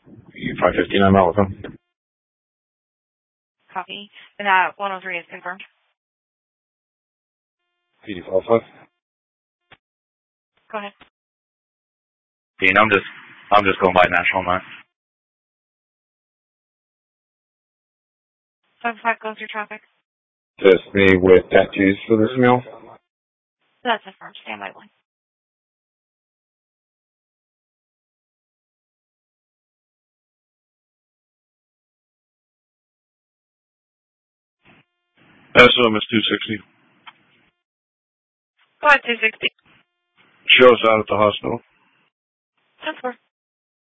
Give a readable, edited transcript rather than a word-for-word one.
515, I'm out with him. Copy. And that 103 is confirmed. PD Alpha. Go ahead. Dean, I'm just going by national line. 75 goes through traffic. Just me with tattoos for this meal. That's confirmed. Stand by one. SOM is 260. Go ahead, 260. Show's out at the hospital. 10-4.